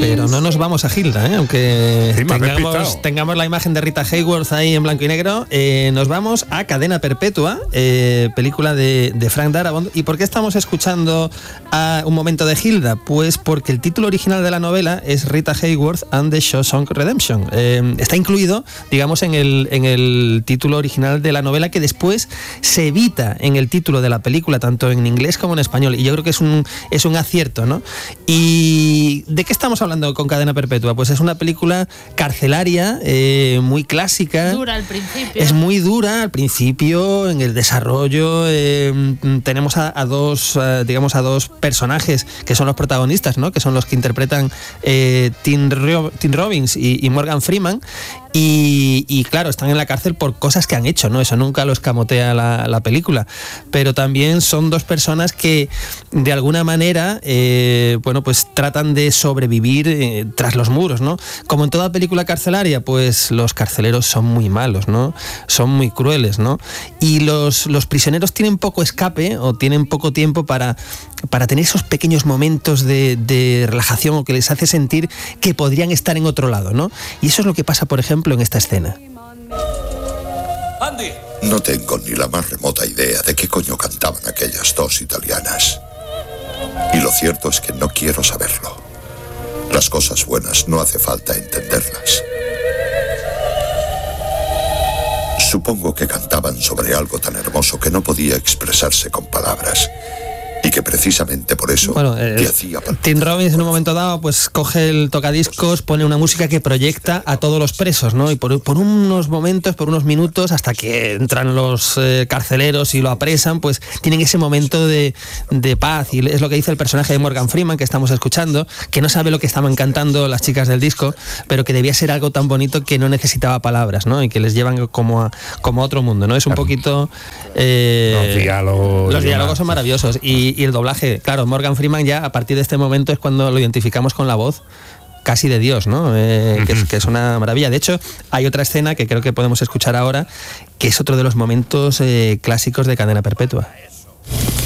Pero no nos vamos a Hilda, aunque tengamos la imagen de Rita Hayworth ahí en blanco y negro. Nos vamos a Cadena Perpetua, película de Frank Darabont. ¿Y por qué estamos escuchando a un momento de Hilda? Pues porque el título original de la novela es Rita Hayworth and the Shawshank Redemption. Está incluido, digamos, en el título original de la novela, que después se evita en el título de la película, tanto en inglés como en español. Y yo creo que es un acierto, ¿no? ¿Y de qué estamos hablando con Cadena Perpetua? Pues es una película carcelaria, muy clásica. Dura al principio. Es muy dura al principio, en el desarrollo. Tenemos a dos personajes que son los protagonistas, ¿no? Que son los que interpretan Tim Robbins y Morgan Freeman. Y claro, están en la cárcel por cosas que han hecho, ¿no? Eso nunca lo escamotea la película. Pero también son dos personas que de alguna manera pues tratan de sobrevivir tras los muros, ¿no? Como en toda película carcelaria, pues los carceleros son muy malos, ¿no? Son muy crueles, ¿no? Y los prisioneros tienen poco escape o tienen poco tiempo para tener esos pequeños momentos de relajación, o que les hace sentir que podrían estar en otro lado, ¿no? Y eso es lo que pasa, por ejemplo, en esta escena. Andy. No tengo ni la más remota idea de qué coño cantaban aquellas dos italianas. Y lo cierto es que no quiero saberlo. Las cosas buenas no hace falta entenderlas. Supongo que cantaban sobre algo tan hermoso que no podía expresarse con palabras. Y que precisamente por eso te hacía palpitar. Tim Robbins en un momento dado pues coge el tocadiscos, pone una música que proyecta a todos los presos, ¿no? Y por unos momentos, por unos minutos, hasta que entran los carceleros y lo apresan, pues tienen ese momento de paz. Y es lo que dice el personaje de Morgan Freeman, que estamos escuchando, que no sabe lo que estaban cantando las chicas del disco, pero que debía ser algo tan bonito que no necesitaba palabras, ¿no? Y que les llevan como a otro mundo, ¿no? Es un poquito... los diálogos son maravillosos. Y el doblaje, claro, Morgan Freeman ya a partir de este momento es cuando lo identificamos con la voz casi de Dios, ¿no? Que es una maravilla. De hecho, hay otra escena que creo que podemos escuchar ahora, que es otro de los momentos clásicos de Cadena Perpetua.